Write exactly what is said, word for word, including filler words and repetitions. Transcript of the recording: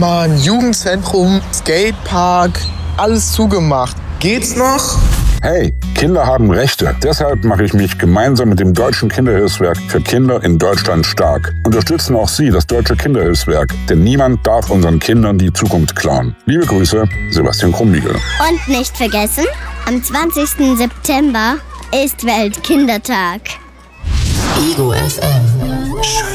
Mann, Jugendzentrum, Skatepark, alles zugemacht. Geht's noch? Hey, Kinder haben Rechte. Deshalb mache ich mich gemeinsam mit dem Deutschen Kinderhilfswerk für Kinder in Deutschland stark. Unterstützen auch Sie das Deutsche Kinderhilfswerk, denn niemand darf unseren Kindern die Zukunft klauen. Liebe Grüße, Sebastian Krumbiegel. Und nicht vergessen, am zwanzigsten September ist Weltkindertag. Ego F M.